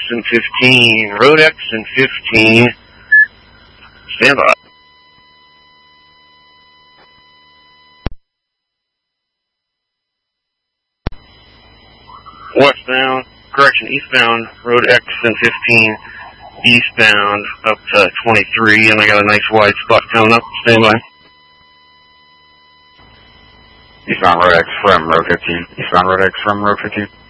and 15. Road X and 15. Stand by. Westbound, correction, eastbound, Road X and 15. Eastbound up to 23, and I got a nice wide spot coming up. Stand by. Eastbound Road X from Road 15. Eastbound Road X from Road 15.